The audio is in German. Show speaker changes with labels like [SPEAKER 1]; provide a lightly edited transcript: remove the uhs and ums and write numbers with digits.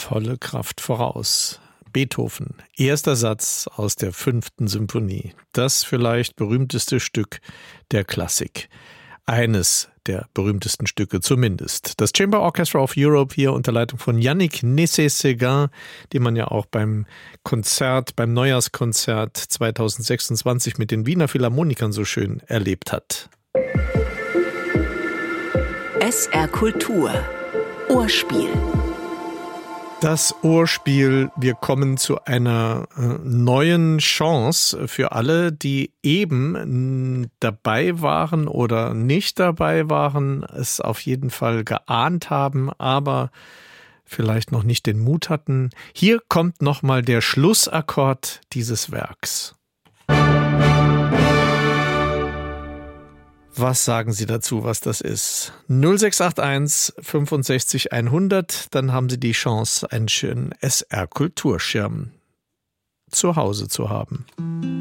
[SPEAKER 1] volle Kraft voraus. Beethoven, erster Satz aus der 5. Symphonie. Das vielleicht berühmteste Stück der Klassik. Eines der berühmtesten Stücke zumindest. Das Chamber Orchestra of Europe hier unter Leitung von Yannick Nézet-Séguin, den man ja auch beim Neujahrskonzert 2026 mit den Wiener Philharmonikern so schön erlebt hat.
[SPEAKER 2] SR Kultur. Ohrspiel.
[SPEAKER 1] Das Ohrspiel, wir kommen zu einer neuen Chance für alle, die eben dabei waren oder nicht dabei waren, es auf jeden Fall geahnt haben, aber vielleicht noch nicht den Mut hatten. Hier kommt nochmal der Schlussakkord dieses Werks. Was sagen Sie dazu, was das ist? 0681 65 100, dann haben Sie die Chance, einen schönen SR-Kulturschirm zu Hause zu haben.